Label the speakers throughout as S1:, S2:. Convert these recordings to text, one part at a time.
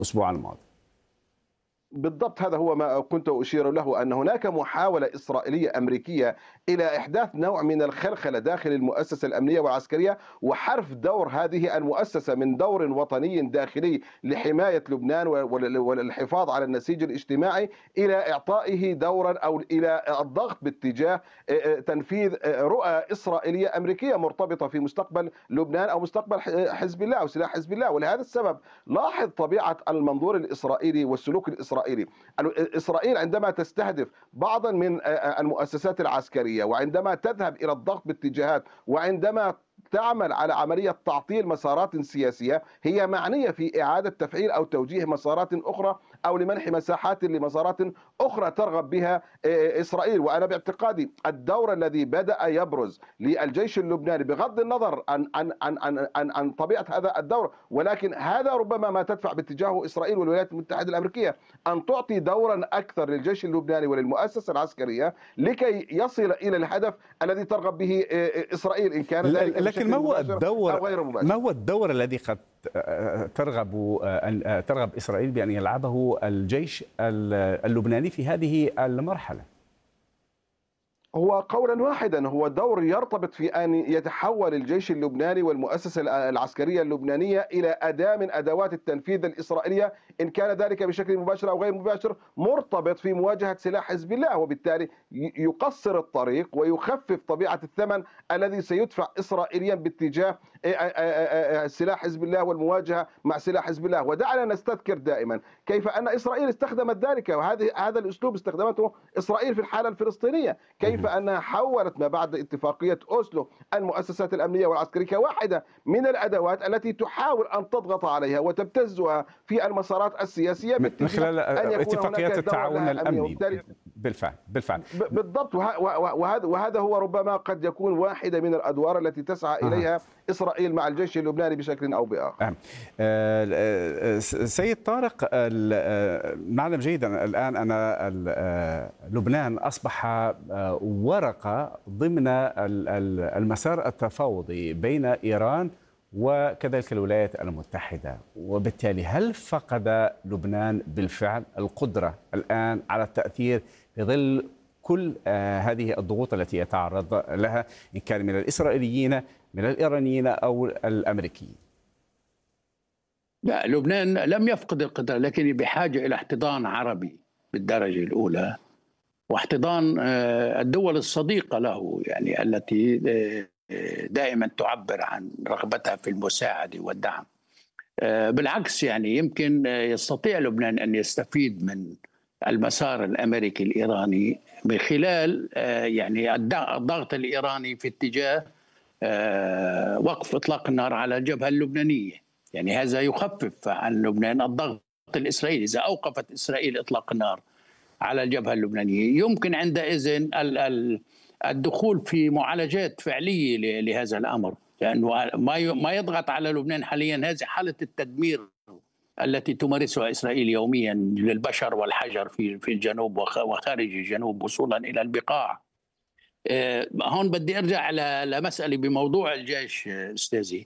S1: الأسبوع الماضي.
S2: بالضبط، هذا هو ما كنت أشير له، أن هناك محاولة إسرائيلية أمريكية إلى إحداث نوع من الخلخلة داخل المؤسسة الأمنية والعسكرية، وحرف دور هذه المؤسسة من دور وطني داخلي لحماية لبنان والحفاظ على النسيج الاجتماعي إلى إعطائه دورا أو إلى الضغط باتجاه تنفيذ رؤى إسرائيلية أمريكية مرتبطة في مستقبل لبنان أو مستقبل حزب الله أو سلاح حزب الله. ولهذا السبب لاحظ طبيعة المنظور الإسرائيلي والسلوك الإسرائيلي. إسرائيل عندما تستهدف بعضا من المؤسسات العسكرية، وعندما تذهب إلى الضغط باتجاهات، وعندما تعمل على عملية تعطيل مسارات سياسية، هي معنية في إعادة تفعيل أو توجيه مسارات أخرى أو لمنح مساحات لمسارات أخرى ترغب بها إسرائيل. وأنا باعتقادي الدور الذي بدأ يبرز للجيش اللبناني، بغض النظر عن طبيعة هذا الدور، ولكن هذا ربما ما تدفع باتجاهه إسرائيل والولايات المتحدة الأمريكية، أن تعطي دورا أكثر للجيش اللبناني وللمؤسسة العسكرية لكي يصل إلى الهدف الذي ترغب به إسرائيل، إن كان ذلك
S1: لكن ما هو الدور،
S2: أو غير مباشر.
S1: ما هو الدور الذي قد ترغب إسرائيل بأن يلعبه الجيش اللبناني في هذه المرحلة؟
S2: هو قولا واحدا، هو دور يرتبط في أن يتحول الجيش اللبناني والمؤسسة العسكرية اللبنانية إلى أداة من أدوات التنفيذ الإسرائيلية، إن كان ذلك بشكل مباشر أو غير مباشر، مرتبط في مواجهة سلاح حزب الله، وبالتالي يقصر الطريق ويخفف طبيعة الثمن الذي سيدفع إسرائيليا باتجاه سلاح حزب الله والمواجهة مع سلاح حزب الله. ودعنا نستذكر دائما كيف أن إسرائيل استخدمت ذلك، وهذا الأسلوب استخدمته إسرائيل في الحالة الفلسطينية، كيف أنها حولت ما بعد اتفاقية أوسلو المؤسسات الأمنية والعسكرية كواحدة من الأدوات التي تحاول أن تضغط عليها وتبتزها في المسارات السياسية
S1: من خلال اتفاقيات التعاون الأمني. بالفعل
S2: بالضبط. وهذا هو ربما قد يكون واحدة من الأدوار التي تسعى إليها إسرائيل مع الجيش اللبناني بشكل أو بآخر.
S1: سيد طارق، نعلم جيدا الآن أن لبنان أصبح ورقة ضمن المسار التفاوضي بين إيران وكذلك الولايات المتحدة، وبالتالي هل فقد لبنان بالفعل القدرة الآن على التأثير في ظل كل هذه الضغوط التي يتعرض لها، إن كان من الإسرائيليين من الإيرانيين أو الأمريكيين؟
S3: لا، لبنان لم يفقد القدرة، لكن بحاجة إلى احتضان عربي بالدرجة الأولى، واحتضان الدول الصديقة له، يعني التي دائما تعبر عن رغبتها في المساعدة والدعم. بالعكس، يعني يمكن يستطيع لبنان أن يستفيد من المسار الأمريكي الإيراني من خلال يعني الضغط الإيراني في اتجاه وقف إطلاق النار على الجبهة اللبنانية. يعني هذا يخفف عن لبنان الضغط الإسرائيلي. إذا أوقفت إسرائيل إطلاق النار على الجبهة اللبنانية، يمكن عندئذ الدخول في معالجات فعلية لهذا الأمر، لأنه ما يضغط على لبنان حاليا هذه حالة التدمير التي تمارسها إسرائيل يوميا للبشر والحجر في الجنوب وخارج الجنوب وصولا إلى البقاع. هون بدي أرجع لمسألة بموضوع الجيش أستاذي.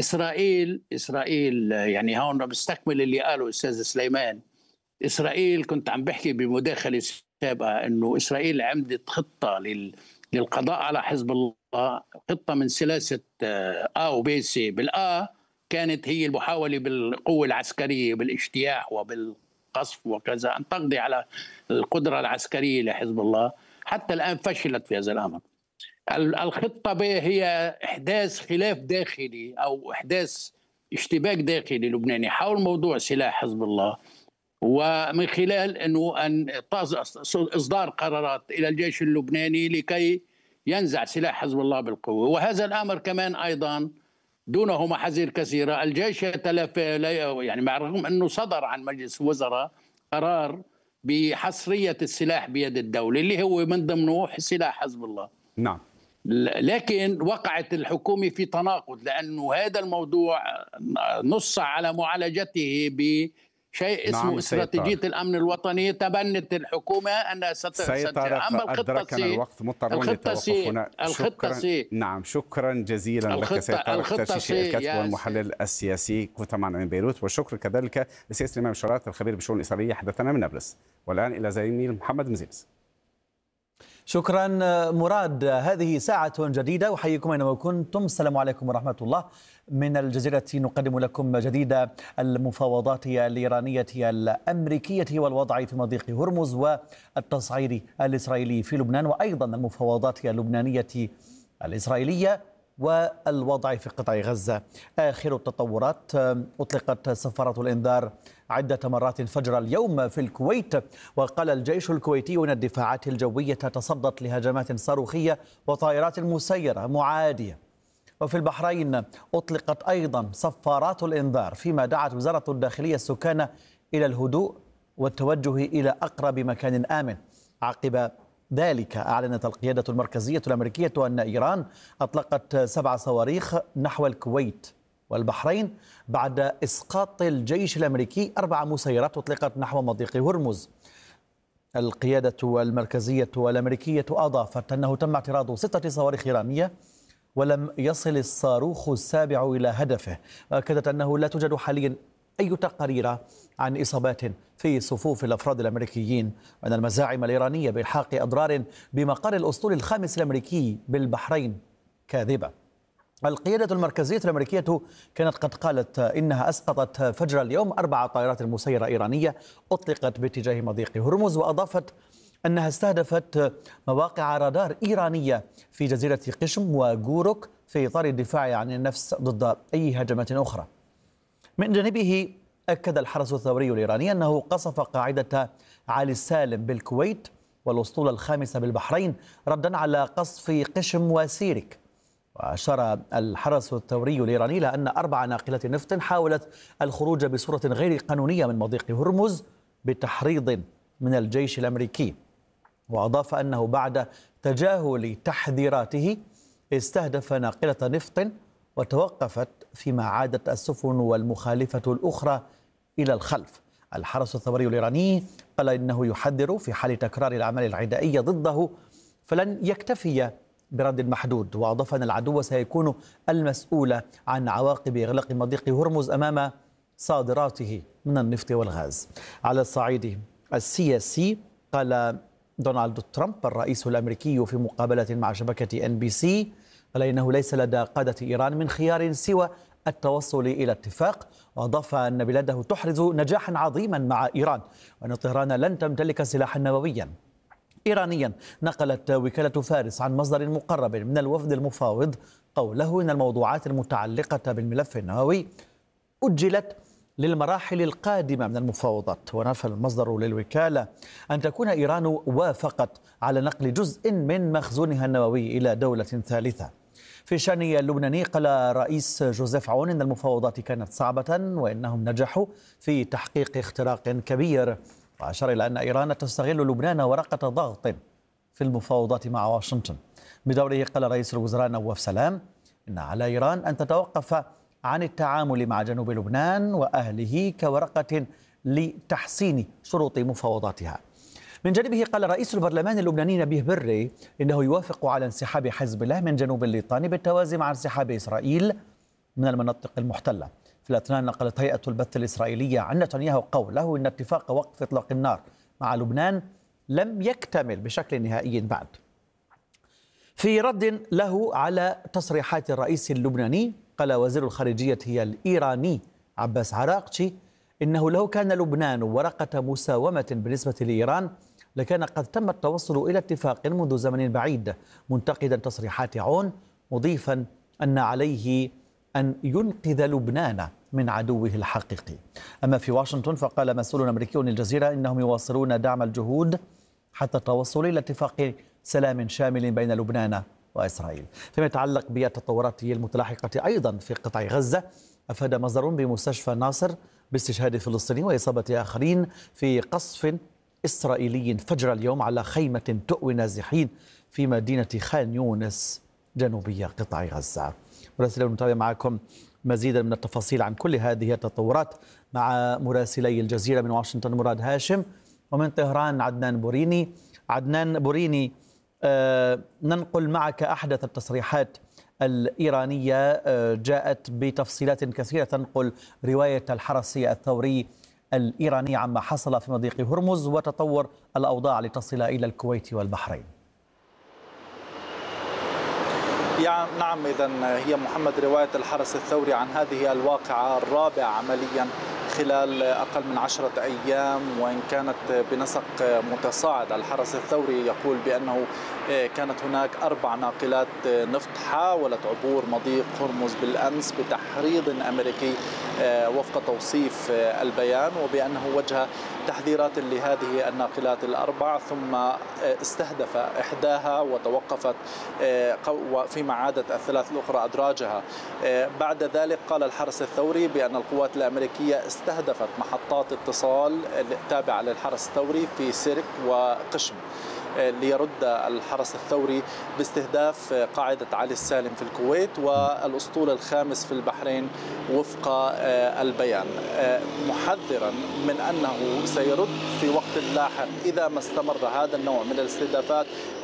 S3: إسرائيل يعني هون بستكمل اللي قاله أستاذ سليمان. إسرائيل كنت عم بحكي بمداخلة سابقة أنه إسرائيل عمدت خطة للقضاء على حزب الله، خطة من سلاسة آ وبي سي. بالآ كانت هي المحاولة بالقوة العسكرية بالاجتياح وبالقصف وكذا أن تقضي على القدرة العسكرية لحزب الله. حتى الآن فشلت في هذا الأمر. الخطة ب هي إحداث خلاف داخلي أو إحداث اشتباك داخلي لبناني حول موضوع سلاح حزب الله، ومن خلال أن إصدار قرارات إلى الجيش اللبناني لكي ينزع سلاح حزب الله بالقوة. وهذا الأمر كمان أيضا دونه محاذير كثيرة. الجيش يتلافى، يعني مع الرغم أنه صدر عن مجلس الوزراء قرار بحصرية السلاح بيد الدولة اللي هو من ضمنه سلاح حزب الله.
S1: نعم.
S3: لكن وقعت الحكومة في تناقض، لأنه هذا الموضوع نص على معالجته شيء اسمه
S1: نعم
S3: استراتيجية
S1: سيطار.
S3: الأمن الوطني. تبنت الحكومة أنها أما
S1: أدركنا الوقت، مضطرون للتوقف هنا. نعم، شكرا جزيلا لك سيد طارق ترشيشي، الكاتب والمحلل السياسي، كنت معنا من بيروت. والشكر كذلك لسياسة الإمام شرات الخبير بالشؤون الإسرائيلية، حدثنا من نابلس. والآن إلى زميل محمد مزيز.
S4: شكرا مراد. هذه ساعة جديدة، أحييكم أينما كنتم. السلام عليكم ورحمة الله. من الجزيرة نقدم لكم جديد المفاوضات الإيرانية الأمريكية والوضع في مضيق هرمز والتصعيد الإسرائيلي في لبنان، وأيضا المفاوضات اللبنانية الإسرائيلية والوضع في قطاع غزة. آخر التطورات: أطلقت سفارة الإنذار عدة مرات فجر اليوم في الكويت، وقال الجيش الكويتي أن الدفاعات الجوية تصدت لهجمات صاروخية وطائرات مسيرة معادية. وفي البحرين أطلقت أيضا سفارات الإنذار، فيما دعت وزارة الداخلية السكان إلى الهدوء والتوجه إلى أقرب مكان آمن. عقب ذلك أعلنت القيادة المركزية الأمريكية أن إيران أطلقت 7 صواريخ نحو الكويت والبحرين بعد إسقاط الجيش الأمريكي 4 مسيرات أطلقت نحو مضيق هرمز. القيادة المركزية الأمريكية أضافت أنه تم اعتراض 6 صواريخ إيرانية ولم يصل الصاروخ السابع إلى هدفه. وأكدت أنه لا توجد حاليا أي تقارير عن إصابات في صفوف الأفراد الأمريكيين، وأن المزاعم الإيرانية بإلحاق أضرار بمقر الأسطول الخامس الأمريكي بالبحرين كاذبة. القيادة المركزية الأمريكية كانت قد قالت إنها أسقطت فجر اليوم 4 طائرات مسيرة إيرانية أطلقت باتجاه مضيق هرمز، وأضافت أنها استهدفت مواقع رادار إيرانية في جزيرة قشم وجوروك في إطار الدفاع عن النفس ضد أي هجمات أخرى. من جانبه أكد الحرس الثوري الإيراني أنه قصف قاعدة علي السالم بالكويت والأسطول الخامس بالبحرين ردا على قصف قشم وسيرك. وأشار الحرس الثوري الإيراني إلى أن 4 ناقلات نفط حاولت الخروج بصورة غير قانونية من مضيق هرمز بتحريض من الجيش الأمريكي. وأضاف أنه بعد تجاهل تحذيراته استهدف ناقلة نفط وتوقفت، فيما عادت السفن والمخالفة الأخرى إلى الخلف. الحرس الثوري الإيراني قال إنه يحذر في حال تكرار الأعمال العدائية ضده فلن يكتفي برد محدود. وأضاف أن العدو سيكون المسؤول عن عواقب إغلاق مضيق هرمز أمام صادراته من النفط والغاز. على الصعيد السياسي، قال دونالد ترامب الرئيس الأمريكي في مقابلة مع شبكة NBC قال إنه ليس لدى قادة إيران من خيار سوى التوصل إلى اتفاق. وأضاف أن بلاده تحرز نجاحا عظيما مع إيران، وأن طهران لن تمتلك سلاحا نوويا. إيرانيا نقلت وكالة فارس عن مصدر مقرب من الوفد المفاوض قوله إن الموضوعات المتعلقة بالملف النووي أجلت للمراحل القادمة من المفاوضات. ونفى المصدر للوكالة أن تكون إيران وافقت على نقل جزء من مخزونها النووي إلى دولة ثالثة. في الشأن اللبناني، قال رئيس جوزيف عون إن المفاوضات كانت صعبة وإنهم نجحوا في تحقيق اختراق كبير. وأشار إلى أن إيران تستغل لبنان ورقة ضغط في المفاوضات مع واشنطن. بدوره قال رئيس الوزراء نواف سلام إن على إيران أن تتوقف عن التعامل مع جنوب لبنان وأهله كورقة لتحسين شروط مفاوضاتها. من جانبه قال رئيس البرلمان اللبناني نبيه بري إنه يوافق على انسحاب حزب الله من جنوب الليطاني بالتوازي مع انسحاب إسرائيل من المناطق المحتلة. في الأثناء نقلت هيئة البث الإسرائيلية عن نتنياهو قوله إن اتفاق وقف إطلاق النار مع لبنان لم يكتمل بشكل نهائي بعد. في رد له على تصريحات الرئيس اللبناني، قال وزير الخارجية الإيراني عباس عراقچي إنه لو كان لبنان ورقة مساومة بالنسبة لإيران لكان قد تم التوصل إلى اتفاق منذ زمن بعيد، منتقدا تصريحات عون، مضيفا أن عليه أن ينقذ لبنان من عدوه الحقيقي. أما في واشنطن، فقال مسؤول أمريكي للجزيرة إنهم يواصلون دعم الجهود حتى التوصل إلى اتفاق سلام شامل بين لبنان وإسرائيل. فيما يتعلق بالتطورات المتلاحقة أيضا في قطاع غزة، أفاد مصدر بمستشفى ناصر باستشهاد فلسطيني وإصابة آخرين في قصف إسرائيلي فجر اليوم على خيمة تؤوي نازحين في مدينة خان يونس جنوبية قطاع غزة. ورسل نتابع معكم مزيدا من التفاصيل عن كل هذه التطورات مع مراسلي الجزيرة من واشنطن مراد هاشم، ومن طهران عدنان بوريني. عدنان بوريني، ننقل معك أحدث التصريحات الإيرانية، جاءت بتفصيلات كثيرة تنقل رواية الحرس الثوري الإيراني عما حصل في مضيق هرمز وتطور الأوضاع لتصل إلى الكويت والبحرين.
S5: نعم، إذن هي محمد رواية الحرس الثوري عن هذه الواقعة الرابعة عمليا خلال أقل من 10 أيام، وإن كانت بنسق متصاعد. الحرس الثوري يقول بأنه كانت هناك 4 ناقلات نفط حاولت عبور مضيق هرمز بالأمس بتحريض أمريكي وفق توصيف البيان، وبأنه وجه تحذيرات لهذه الناقلات ال4 ثم استهدف إحداها وتوقفت، وفيما عادت الثلاث الأخرى أدراجها. بعد ذلك قال الحرس الثوري بأن القوات الأمريكية استهدفت محطات اتصال تابعة للحرس الثوري في سرك وقشم، ليرد الحرس الثوري باستهداف قاعدة علي السالم في الكويت والأسطول الخامس في البحرين وفق البيان، محذرا من أنه سيرد في وقت لاحق إذا ما استمر هذا النوع من الاستهدافات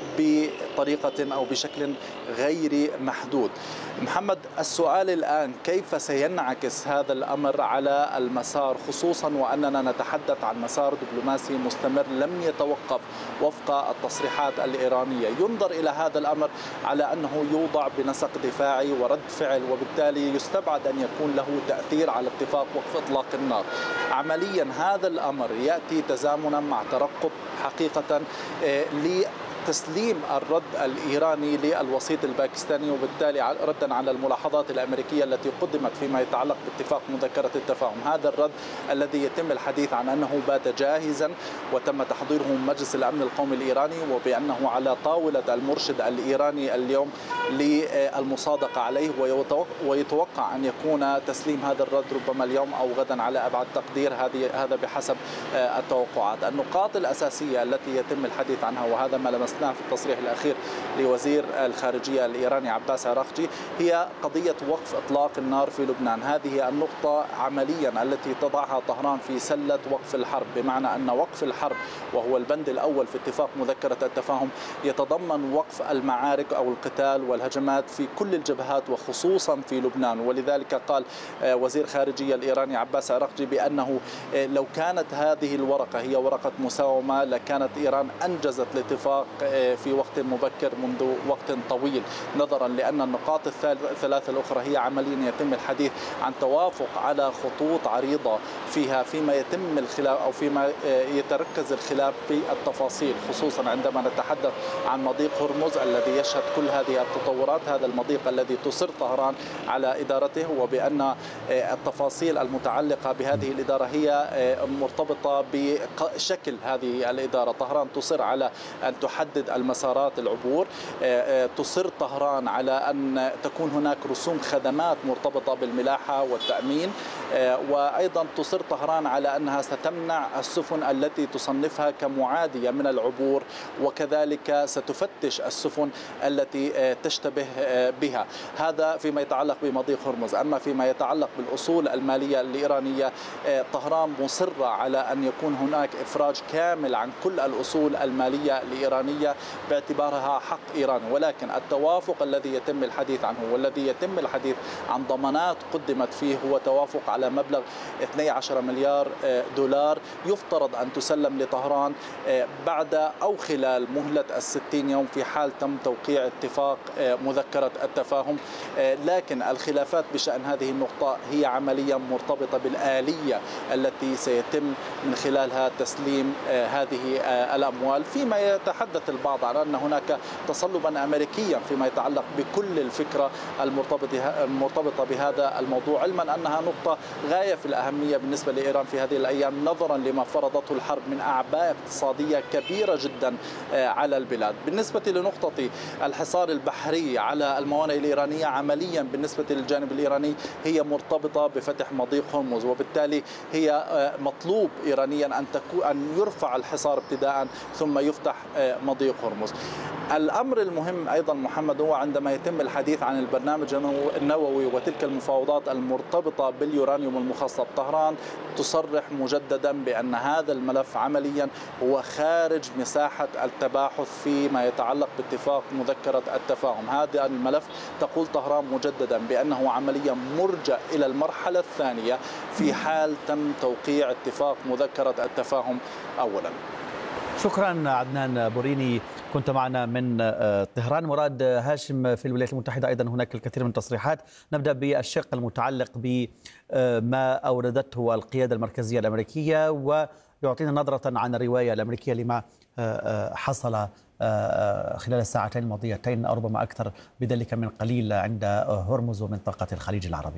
S5: بطريقة أو بشكل غير محدود. محمد، السؤال الآن كيف سينعكس هذا الأمر على المسار، خصوصا وأننا نتحدث عن مسار دبلوماسي مستمر لم يتوقف وفق التصريحات الإيرانية. ينظر إلى هذا الأمر على أنه يوضع بنسق دفاعي ورد فعل، وبالتالي يستبعد أن يكون له تأثير على اتفاق وقف إطلاق النار. عمليا هذا الأمر يأتي تزامنا مع ترقب حقيقة تسليم الرد الإيراني للوسيط الباكستاني، وبالتالي ردا على الملاحظات الأمريكية التي قدمت فيما يتعلق باتفاق مذكرة التفاهم. هذا الرد الذي يتم الحديث عن أنه بات جاهزا وتم تحضيره من مجلس الأمن القومي الإيراني، وبأنه على طاولة المرشد الإيراني اليوم للمصادقة عليه، ويتوقع أن يكون تسليم هذا الرد ربما اليوم أو غدا على أبعد تقدير، هذا بحسب التوقعات. النقاط الأساسية التي يتم الحديث عنها، وهذا ما لمسناه في التصريح الأخير لوزير الخارجية الإيراني عباس عراقجي، هي قضية وقف إطلاق النار في لبنان. هذه النقطة عمليا التي تضعها طهران في سلة وقف الحرب، بمعنى أن وقف الحرب وهو البند الأول في اتفاق مذكرة التفاهم يتضمن وقف المعارك أو القتال والهجمات في كل الجبهات وخصوصا في لبنان. ولذلك قال وزير خارجية الإيراني عباس عراقجي بأنه لو كانت هذه الورقة هي ورقة مساومة لكانت إيران أنجزت الاتفاق في وقت مبكر منذ وقت طويل، نظرا لأن النقاط الثلاثة الأخرى هي عمليا يتم الحديث عن توافق على خطوط عريضة فيها فيما يتم الخلاف أو فيما يتركز الخلاف في التفاصيل، خصوصا عندما نتحدث عن مضيق هرمز الذي يشهد كل هذه التطورات. هذا المضيق الذي تصر طهران على إدارته، وبأن التفاصيل المتعلقة بهذه الإدارة هي مرتبطة بشكل هذه الإدارة. طهران تصر على أن تحدد المسارات العبور، تصر طهران على أن تكون هناك رسوم خدمات مرتبطة بالملاحة والتأمين، وأيضا تصر طهران على أنها ستمنع السفن التي تصنفها كمعادية من العبور، وكذلك ستفتش السفن التي تشتبه بها. هذا فيما يتعلق بمضيق هرمز. أما فيما يتعلق بالأصول المالية الإيرانية، طهران مصرة على أن يكون هناك إفراج كامل عن كل الأصول المالية الإيرانية باعتبارها حق إيراني، ولكن التوافق الذي يتم الحديث عنه والذي يتم الحديث عن ضمانات قدمت فيه هو توافق على مبلغ 12 مليار دولار يفترض أن تسلم لطهران بعد أو خلال مهلة 60 يوم في حال تم توقيع اتفاق مذكرة التفاهم. لكن الخلافات بشأن هذه النقطة هي عمليا مرتبطة بالآلية التي سيتم من خلالها تسليم هذه الأموال، فيما يتحدث البعض عن أن هناك تصلبا أمريكيا فيما يتعلق بكل الفكرة المرتبطة بهذا الموضوع، علما أنها نقطة غاية في الأهمية بالنسبة لإيران في هذه الأيام، نظرا لما فرضته الحرب من أعباء اقتصادية كبيرة جدا على البلاد. بالنسبة لنقطة الحصار البحري على الموانئ الإيرانية، عمليا بالنسبة للجانب الإيراني هي مرتبطة بفتح مضيق هرمز، وبالتالي هي مطلوب إيرانيا أن يرفع الحصار ابتداء ثم يفتح مضيق مضيق هرمز. الأمر المهم أيضا محمد هو عندما يتم الحديث عن البرنامج النووي وتلك المفاوضات المرتبطة باليورانيوم المخصب، طهران تصرح مجددا بأن هذا الملف عمليا هو خارج مساحة التباحث فيما يتعلق باتفاق مذكرة التفاهم. هذا الملف تقول طهران مجددا بأنه عمليا مرجع إلى المرحلة الثانية في حال تم توقيع اتفاق مذكرة التفاهم أولا.
S4: شكرا عدنان بوريني، كنت معنا من طهران. مراد هاشم، في الولايات المتحدة أيضا هناك الكثير من التصريحات. نبدأ بالشق المتعلق بما أوردته القيادة المركزية الأمريكية، ويعطينا نظرة عن الرواية الأمريكية لما حصل خلال الساعتين الماضيتين أو ربما أكثر بذلك من قليل عند هرمز ومنطقة الخليج العربي.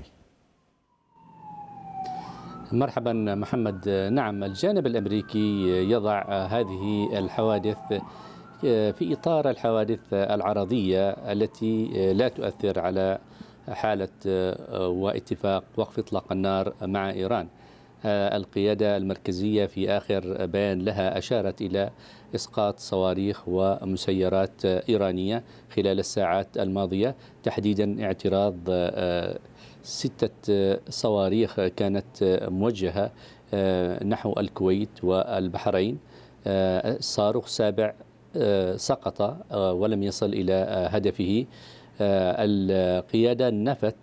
S6: مرحبا محمد. نعم، الجانب الأمريكي يضع هذه الحوادث في إطار الحوادث العرضية التي لا تؤثر على حالة واتفاق وقف إطلاق النار مع إيران. القيادة المركزية في آخر بيان لها أشارت إلى إسقاط صواريخ ومسيرات إيرانية خلال الساعات الماضية، تحديدا اعتراض 6 صواريخ كانت موجهة نحو الكويت والبحرين. الصاروخ 7 سقط ولم يصل إلى هدفه. القيادة نفت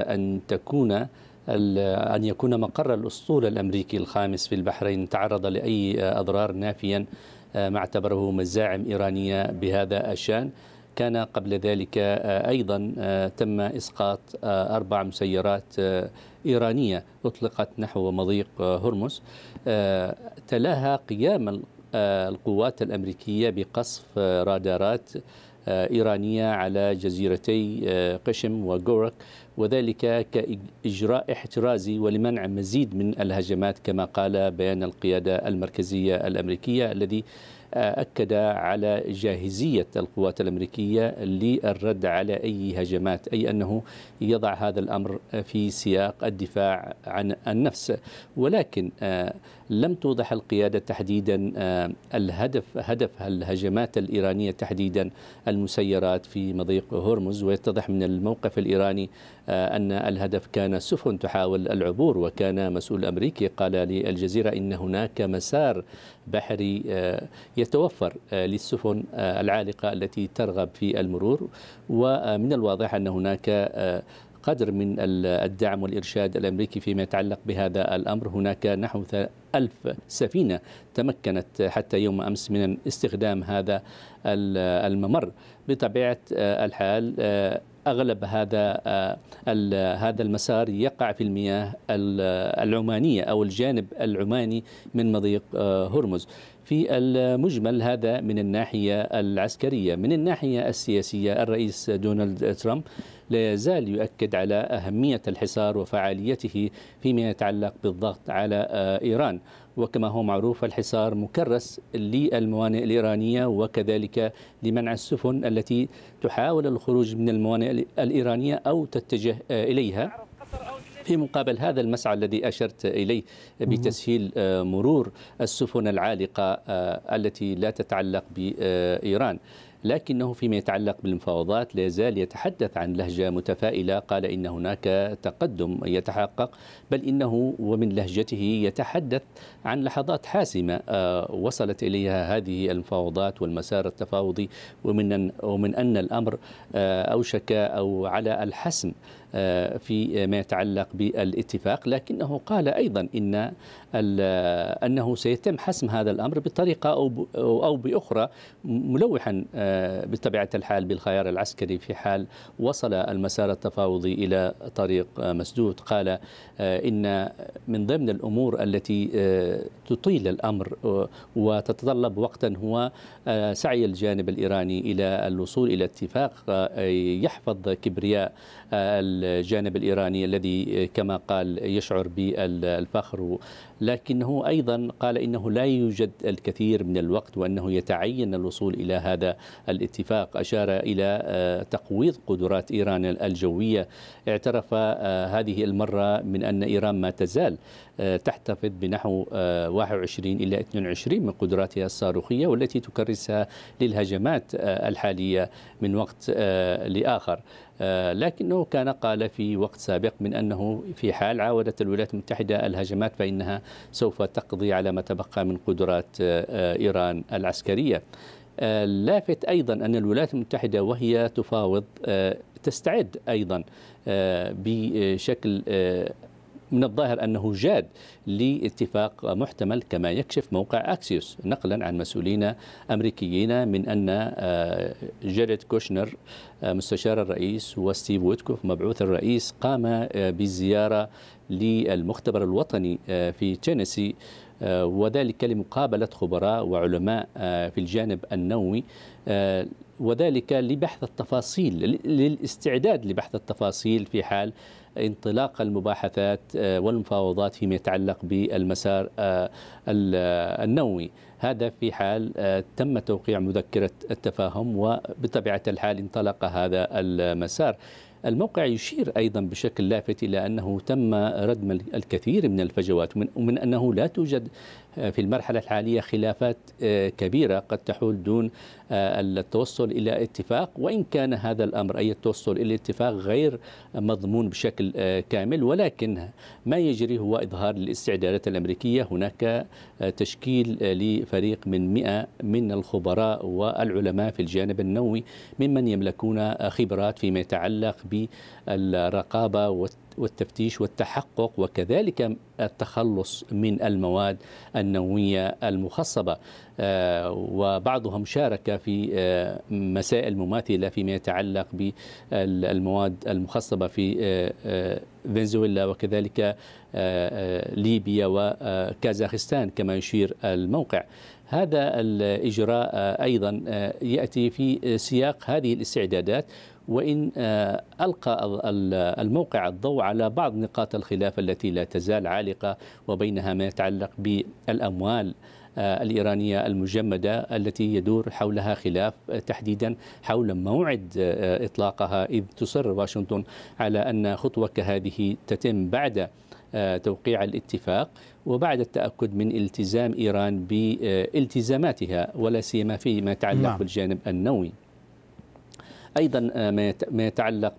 S6: أن يكون مقر الأسطول الأمريكي الخامس في البحرين تعرض لأي أضرار، نافيا ما اعتبره مزاعم إيرانية بهذا الشأن. كان قبل ذلك أيضا تم إسقاط 4 مسيرات إيرانية أطلقت نحو مضيق هرمز. تلاها قيام القوات الأمريكية بقصف رادارات إيرانية على جزيرتي قشم وغورك، وذلك كإجراء احترازي ولمنع مزيد من الهجمات، كما قال بيان القيادة المركزية الأمريكية الذي أكد على جاهزية القوات الأمريكية للرد على أي هجمات، أي أنه يضع هذا الأمر في سياق الدفاع عن النفس. ولكن لم توضح القيادة تحديدا هدف الهجمات الإيرانية، تحديدا المسيرات في مضيق هرمز. ويتضح من الموقف الإيراني أن الهدف كان سفن تحاول العبور، وكان مسؤول أمريكي قال للجزيرة إن هناك مسار بحري يتوفر للسفن العالقة التي ترغب في المرور، ومن الواضح أن هناك قدر من الدعم والإرشاد الأمريكي فيما يتعلق بهذا الأمر. هناك نحو 1000 سفينة تمكنت حتى يوم أمس من استخدام هذا الممر. بطبيعة الحال أغلب هذا المسار يقع في المياه العمانية أو الجانب العماني من مضيق هرمز. في المجمل هذا من الناحية العسكرية. من الناحية السياسية، الرئيس دونالد ترامب لا يزال يؤكد على أهمية الحصار وفعاليته فيما يتعلق بالضغط على إيران، وكما هو معروف الحصار مكرس للموانئ الإيرانية وكذلك لمنع السفن التي تحاول الخروج من الموانئ الإيرانية أو تتجه إليها. في مقابل هذا المسعى الذي أشرت إليه بتسهيل مرور السفن العالقة التي لا تتعلق بإيران، لكنه فيما يتعلق بالمفاوضات لا يزال يتحدث عن لهجة متفائلة. قال إن هناك تقدم يتحقق، بل إنه ومن لهجته يتحدث عن لحظات حاسمة وصلت إليها هذه المفاوضات والمسار التفاوضي، ومن أن الأمر أوشك أو على الحسم في ما يتعلق بالاتفاق. لكنه قال أيضا أنه سيتم حسم هذا الأمر بطريقة أو بأخرى، ملوحا بطبيعة الحال بالخيار العسكري في حال وصل المسار التفاوضي إلى طريق مسدود. قال إن من ضمن الأمور التي تطيل الأمر وتتطلب وقتا هو سعي الجانب الإيراني إلى الوصول إلى اتفاق يحفظ كبرياء الجانب الإيراني الذي كما قال يشعر بالفخر، لكنه أيضا قال إنه لا يوجد الكثير من الوقت وأنه يتعين الوصول إلى هذا الاتفاق. أشار إلى تقويض قدرات إيران الجوية. اعترف هذه المرة من أن إيران ما تزال تحتفظ بنحو 21 إلى 22 من قدراتها الصاروخية، والتي تكرسها للهجمات الحالية من وقت لآخر. لكنه كان قال في وقت سابق من أنه في حال عاودت الولايات المتحدة الهجمات فإنها سوف تقضي على ما تبقى من قدرات إيران العسكرية. لافت أيضا أن الولايات المتحدة وهي تفاوض تستعد أيضا بشكل من الظاهر أنه جاد لاتفاق محتمل، كما يكشف موقع أكسيوس نقلا عن مسؤولين أمريكيين من أن جاريد كوشنر مستشار الرئيس وستيف ويتكوف مبعوث الرئيس قام بزيارة للمختبر الوطني في تينيسي، وذلك لمقابلة خبراء وعلماء في الجانب النووي، وذلك لبحث التفاصيل، للاستعداد لبحث التفاصيل في حال انطلاق المباحثات والمفاوضات فيما يتعلق بالمسار النووي. هذا في حال تم توقيع مذكرة التفاهم وبطبيعة الحال انطلق هذا المسار. الموقع يشير أيضا بشكل لافت إلى أنه تم ردم الكثير من الفجوات، ومن أنه لا توجد في المرحلة الحالية خلافات كبيرة قد تحول دون التوصل إلى اتفاق، وإن كان هذا الأمر أي التوصل إلى اتفاق غير مضمون بشكل كامل، ولكن ما يجري هو إظهار الاستعدادات الأمريكية. هناك تشكيل لفريق من 100 من الخبراء والعلماء في الجانب النووي ممن يملكون خبرات فيما يتعلق بالرقابة والتفتيش والتحقق، وكذلك التخلص من المواد النووية المخصبة، وبعضهم شارك في مسائل مماثلة فيما يتعلق بالمواد المخصبة في فنزويلا وكذلك ليبيا وكازاخستان كما يشير الموقع. هذا الإجراء أيضا يأتي في سياق هذه الاستعدادات، وإن ألقى الموقع الضوء على بعض نقاط الخلاف التي لا تزال عالقة، وبينها ما يتعلق بالأموال الإيرانية المجمدة التي يدور حولها خلاف، تحديدا حول موعد إطلاقها، إذ تصر واشنطن على أن خطوة كهذه تتم بعد توقيع الاتفاق وبعد التأكد من التزام إيران بالتزاماتها، ولا سيما فيما يتعلق بالجانب النووي. أيضا ما يتعلق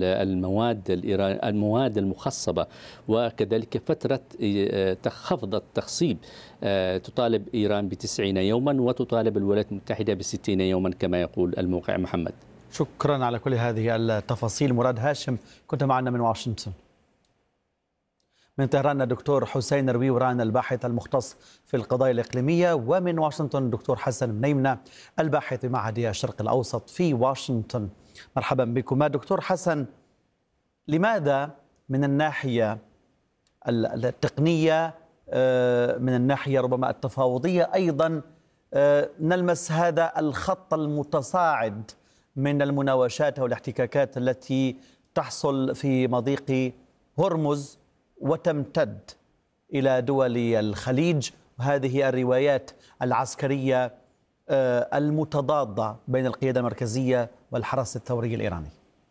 S6: المواد المخصبة، وكذلك فترة خفض التخصيب تطالب إيران ب90 يوما وتطالب الولايات المتحدة ب60 يوما كما يقول الموقع. محمد،
S4: شكرا على كل هذه التفاصيل. مراد هاشم كنت معنا من واشنطن. من طهران الدكتور حسين رويوران الباحث المختص في القضايا الإقليمية، ومن واشنطن الدكتور حسن منيمنة الباحث بمعهد الشرق الأوسط في واشنطن. مرحبا بكم. دكتور حسن، لماذا من الناحية التقنية، من الناحية ربما التفاوضية أيضا، نلمس هذا الخط المتصاعد من المناوشات والاحتكاكات التي تحصل في مضيق هرمز وتمتد إلى دول الخليج، وهذه الروايات العسكرية المتضادة بين القيادة المركزية والحرس الثوري الإيراني؟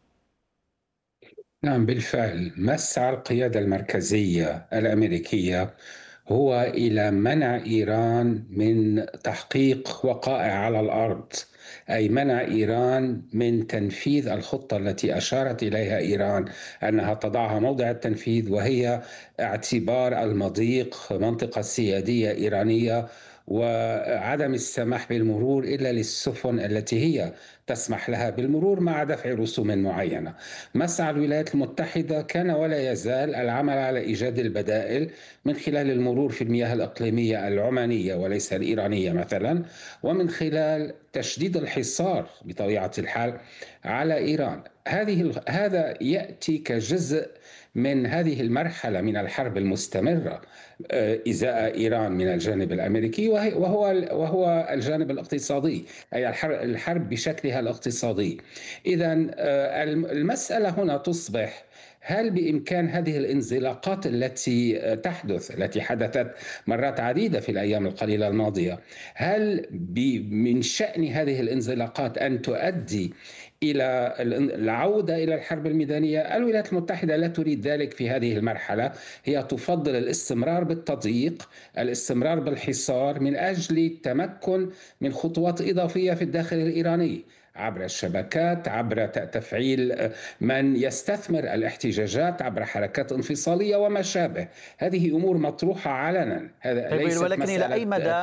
S7: نعم بالفعل، مسعى القيادة المركزية الأمريكية هو إلى منع إيران من تحقيق وقائع على الأرض، أي منع إيران من تنفيذ الخطة التي أشارت إليها إيران أنها تضعها موضع التنفيذ، وهي اعتبار المضيق منطقة سيادية إيرانية وعدم السماح بالمرور إلا للسفن التي هي تسمح لها بالمرور مع دفع رسوم معينة. مسعى الولايات المتحدة كان ولا يزال العمل على إيجاد البدائل من خلال المرور في المياه الإقليمية العمانية وليس الإيرانية مثلا، ومن خلال تشديد الحصار بطبيعة الحال على إيران. هذا يأتي كجزء من هذه المرحلة من الحرب المستمرة إزاء إيران من الجانب الأمريكي، وهو الجانب الاقتصادي، أي الحرب بشكلها الاقتصادي. إذا المسألة هنا تصبح: هل بإمكان هذه الانزلاقات التي حدثت مرات عديدة في الأيام القليلة الماضية، هل من شأن هذه الانزلاقات أن تؤدي إلى العودة إلى الحرب الميدانية؟ الولايات المتحدة لا تريد ذلك في هذه المرحلة، هي تفضل الاستمرار بالتضييق، الاستمرار بالحصار، من أجل التمكن من خطوات إضافية في الداخل الإيراني عبر الشبكات، عبر تفعيل من يستثمر الاحتجاجات، عبر حركات انفصالية وما شابه. هذه أمور مطروحة علنا، هذا ليست
S4: ولكن
S7: مسألة.
S4: إلى أي مدى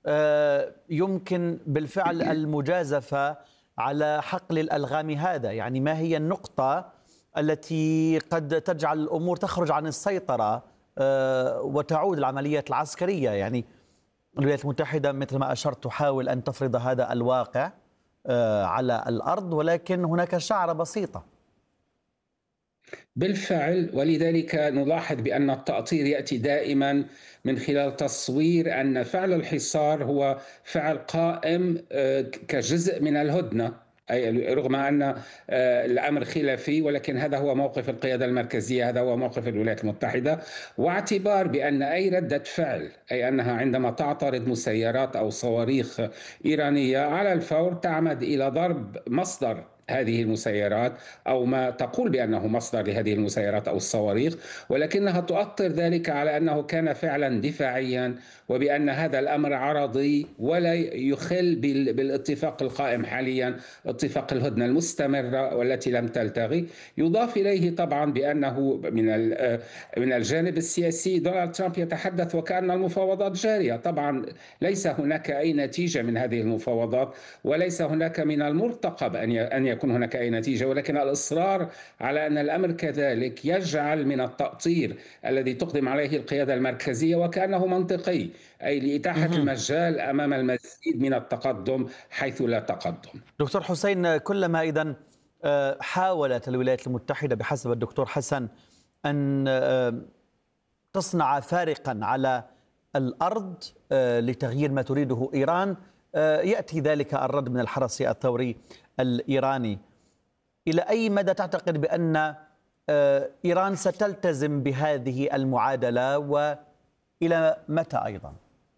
S4: يمكن بالفعل المجازفة على حقل الألغام هذا؟ يعني ما هي النقطة التي قد تجعل الأمور تخرج عن السيطرة وتعود العمليات العسكرية؟ يعني الولايات المتحدة مثل ما أشرت تحاول أن تفرض هذا الواقع على الأرض، ولكن هناك شعرة بسيطة.
S7: بالفعل، ولذلك نلاحظ بأن التأطير يأتي دائما من خلال تصوير أن فعل الحصار هو فعل قائم كجزء من الهدنة، أي رغم أن الأمر خلافي، ولكن هذا هو موقف القيادة المركزية، هذا هو موقف الولايات المتحدة، واعتبار بأن أي ردة فعل، أي أنها عندما تعترض مسيرات أو صواريخ إيرانية، على الفور تعمد إلى ضرب مصدر هذه المسيرات أو ما تقول بأنه مصدر لهذه المسيرات أو الصواريخ، ولكنها تؤطر ذلك على أنه كان فعلا دفاعيا، وبأن هذا الأمر عرضي ولا يخل بالاتفاق القائم حاليا، اتفاق الهدنة المستمرة والتي لم تلتغي. يضاف إليه طبعا بأنه من الجانب السياسي دونالد ترامب يتحدث وكأن المفاوضات جارية. طبعا ليس هناك أي نتيجة من هذه المفاوضات، وليس هناك من المرتقب أن يكون هناك أي نتيجة، ولكن الإصرار على أن الأمر كذلك يجعل من التأطير الذي تقدم عليه القيادة المركزية وكأنه منطقي، أي لإتاحة المجال أمام المزيد من التقدم حيث لا تقدم.
S4: دكتور حسين، كلما إذن حاولت الولايات المتحدة بحسب الدكتور حسن أن تصنع فارقا على الأرض لتغيير ما تريده إيران، يأتي ذلك الرد من الحرس الثوري الإيراني. إلى أي مدى تعتقد بأن إيران ستلتزم بهذه المعادلة، وإلى متى أيضا؟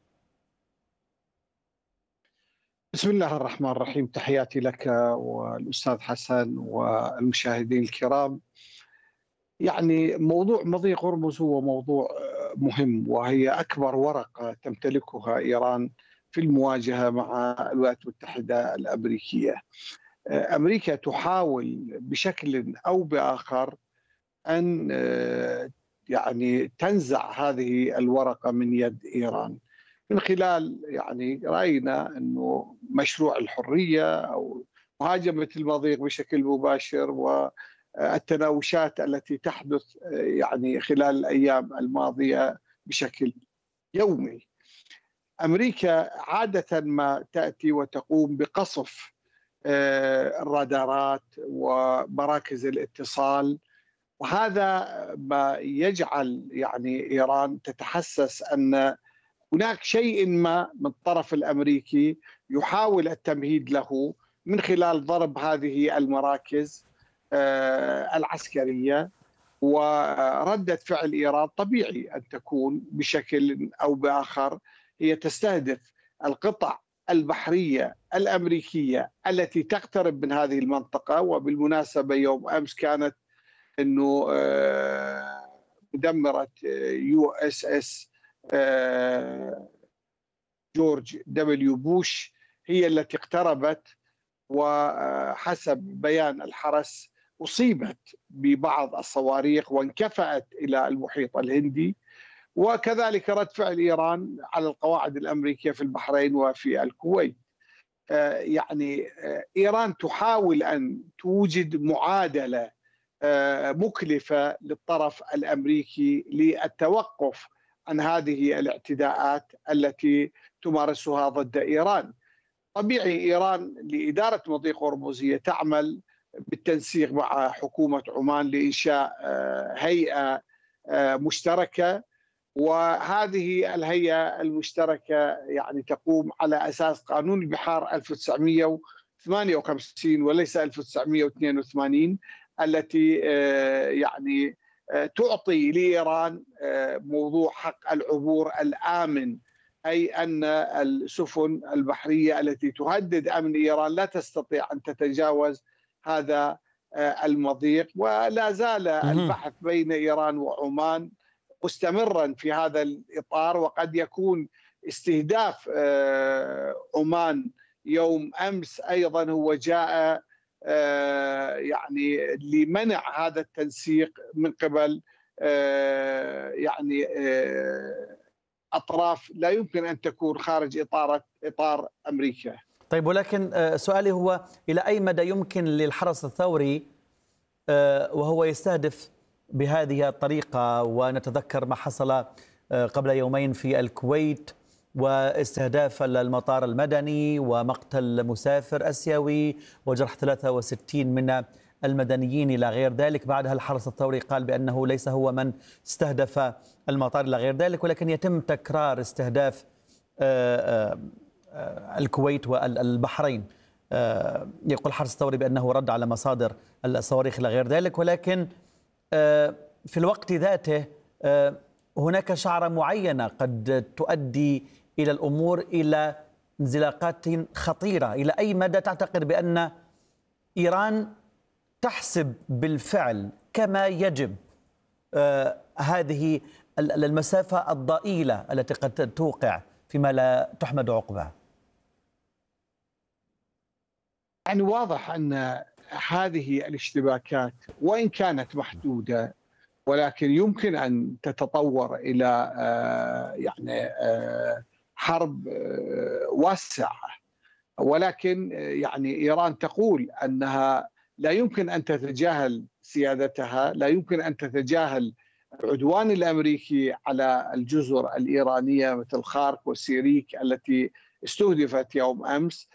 S8: بسم الله الرحمن الرحيم، تحياتي لك والأستاذ حسن والمشاهدين الكرام. يعني موضوع مضيق هرمز هو موضوع مهم، وهي أكبر ورقة تمتلكها إيران في المواجهة مع الولايات المتحدة الأمريكية. أمريكا تحاول بشكل أو بآخر أن يعني تنزع هذه الورقة من يد إيران من خلال، يعني رأينا أنه مشروع الحرية أو مهاجمة المضيق بشكل مباشر، والتناوشات التي تحدث يعني خلال الأيام الماضية بشكل يومي. أمريكا عادة ما تأتي وتقوم بقصف الرادارات ومراكز الاتصال، وهذا ما يجعل يعني إيران تتحسس أن هناك شيء ما من الطرف الأمريكي يحاول التمهيد له من خلال ضرب هذه المراكز العسكرية. وردة فعل إيران طبيعي أن تكون بشكل أو بآخر هي تستهدف القطع البحرية الأمريكية التي تقترب من هذه المنطقة. وبالمناسبة يوم أمس كانت أنه مدمرة USS جورج دبليو بوش هي التي اقتربت، وحسب بيان الحرس أصيبت ببعض الصواريخ وانكفأت إلى المحيط الهندي. وكذلك رد فعل إيران على القواعد الأمريكية في البحرين وفي الكويت. يعني إيران تحاول أن توجد معادلة مكلفة للطرف الأمريكي للتوقف عن هذه الاعتداءات التي تمارسها ضد إيران. طبيعي إيران لإدارة مضيق هرمز هي تعمل بالتنسيق مع حكومة عمان لإنشاء هيئة مشتركة، وهذه الهيئة المشتركة يعني تقوم على أساس قانون البحار 1958 وليس 1982، التي يعني تعطي لإيران موضوع حق العبور الآمن، أي أن السفن البحرية التي تهدد أمن إيران لا تستطيع أن تتجاوز هذا المضيق. ولا زال البحث بين إيران وعمان مستمرا في هذا الإطار، وقد يكون استهداف عمان يوم أمس أيضا هو جاء يعني لمنع هذا التنسيق من قبل يعني أطراف لا يمكن أن تكون خارج إطار أمريكا.
S4: طيب، ولكن سؤالي هو إلى أي مدى يمكن للحرس الثوري وهو يستهدف بهذه الطريقة، ونتذكر ما حصل قبل يومين في الكويت واستهداف المطار المدني ومقتل مسافر أسيوي وجرح 63 من المدنيين إلى غير ذلك. بعدها الحرس الثوري قال بأنه ليس هو من استهدف المطار إلى غير ذلك، ولكن يتم تكرار استهداف الكويت والبحرين. يقول الحرس الثوري بأنه رد على مصادر الصواريخ إلى غير ذلك، ولكن في الوقت ذاته هناك شعرة معينة قد تؤدي إلى الأمور إلى انزلاقات خطيرة. إلى أي مدى تعتقد بأن إيران تحسب بالفعل كما يجب هذه المسافة الضئيلة التي قد توقع فيما لا تحمد عقبها؟
S8: يعني واضح أن هذه الاشتباكات وإن كانت محدودة ولكن يمكن أن تتطور إلى يعني حرب واسعة. ولكن يعني إيران تقول أنها لا يمكن أن تتجاهل سيادتها، لا يمكن أن تتجاهل العدوان الأمريكي على الجزر الإيرانية مثل خارك وسيريك التي استهدفت يوم أمس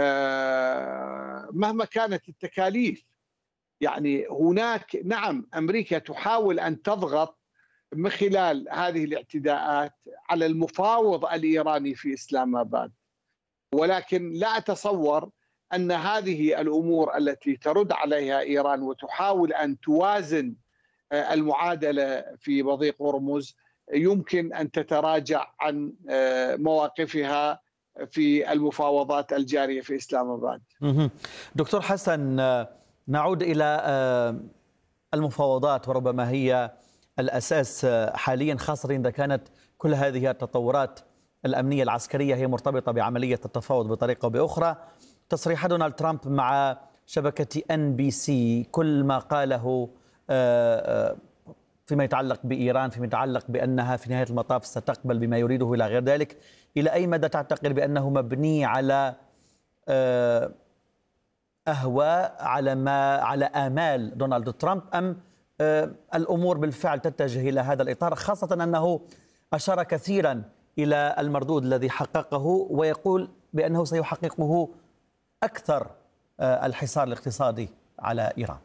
S8: مهما كانت التكاليف. يعني هناك نعم أمريكا تحاول أن تضغط من خلال هذه الاعتداءات على المفاوض الإيراني في إسلام آباد، ولكن لا أتصور أن هذه الأمور التي ترد عليها إيران وتحاول أن توازن المعادلة في مضيق هرمز يمكن أن تتراجع عن مواقفها في المفاوضات الجارية في إسلام آباد.
S4: دكتور حسن، نعود إلى المفاوضات، وربما هي الأساس حاليا، خاصة إذا كانت كل هذه التطورات الأمنية العسكرية هي مرتبطة بعملية التفاوض بطريقة أو بأخرى. تصريح دونالد ترامب مع شبكة NBC، كل ما قاله فيما يتعلق بإيران، فيما يتعلق بأنها في نهاية المطاف ستقبل بما يريده إلى غير ذلك، إلى أي مدى تعتقد بأنه مبني على أهواء، على آمال دونالد ترامب، أم الأمور بالفعل تتجه إلى هذا الإطار، خاصة أنه أشار كثيرا إلى المردود الذي حققه ويقول بأنه سيحققه أكثر الحصار الاقتصادي على إيران؟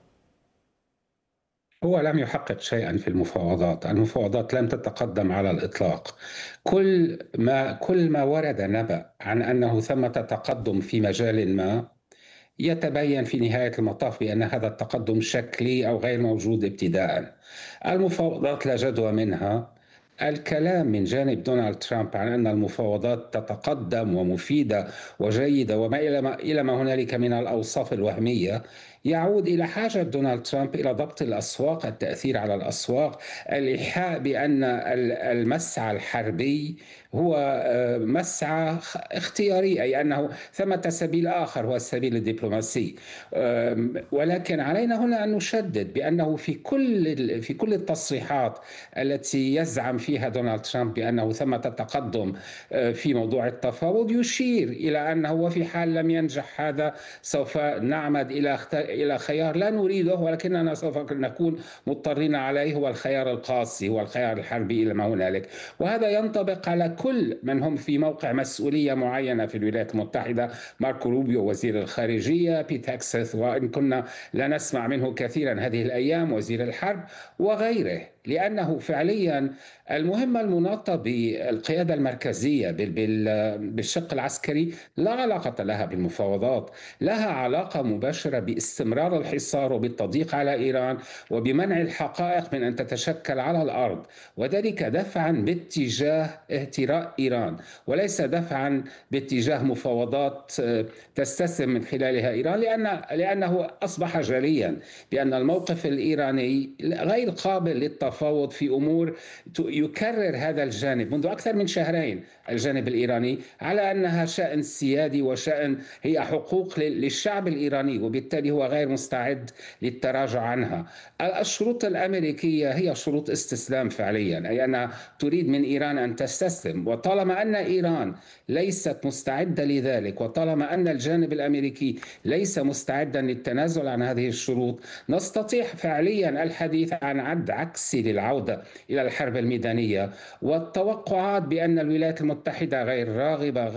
S7: هو لم يحقق شيئا في المفاوضات لم تتقدم على الإطلاق. كل ما ورد نبأ عن أنه ثمة تقدم في مجال ما يتبين في نهاية المطاف بأن هذا التقدم شكلي أو غير موجود ابتداء. المفاوضات لا جدوى منها. الكلام من جانب دونالد ترامب عن أن المفاوضات تتقدم ومفيدة وجيدة وما إلى ما هنالك من الأوصاف الوهمية يعود إلى حاجة دونالد ترامب إلى ضبط الأسواق، التأثير على الأسواق، الإيحاء بأن المسعى الحربي هو مسعى اختياري، أي أنه ثمة سبيل آخر هو السبيل الدبلوماسي. ولكن علينا هنا أن نشدد بأنه في كل التصريحات التي يزعم فيها دونالد ترامب بأنه ثمة تقدم في موضوع التفاوض يشير إلى أنه وفي حال لم ينجح هذا سوف نعمد إلى خيار لا نريده ولكننا سوف نكون مضطرين عليه، هو الخيار القاسي، هو الخيار الحربي إلى ما هنالك. وهذا ينطبق على كل من هم في موقع مسؤولية معينة في الولايات المتحدة، ماركو روبيو وزير الخارجية، بيت هيكسث وإن كنا لا نسمع منه كثيرا هذه الأيام وزير الحرب وغيره، لأنه فعليا المهمة المناطة بالقيادة المركزية بالشق العسكري لا علاقة لها بالمفاوضات، لها علاقة مباشرة باستمرار الحصار وبالتضييق على إيران وبمنع الحقائق من أن تتشكل على الأرض، وذلك دفعا باتجاه اهتراء إيران وليس دفعا باتجاه مفاوضات تستسلم من خلالها إيران، لأنه أصبح جليا بأن الموقف الإيراني غير قابل للتفاوض في أمور يكرر هذا الجانب منذ أكثر من شهرين، الجانب الإيراني، على أنها شأن سيادي وشأن هي حقوق للشعب الإيراني، وبالتالي هو غير مستعد للتراجع عنها. الشروط الأمريكية هي شروط استسلام فعليا، أي أنها تريد من إيران أن تستسلم، وطالما أن إيران ليست مستعدة لذلك وطالما أن الجانب الأمريكي ليس مستعدا للتنازل عن هذه الشروط، نستطيع فعليا الحديث عن عد عكسي للعودة إلى الحرب الميدانية، والتوقعات بأن الولايات المتحدة غير راغبة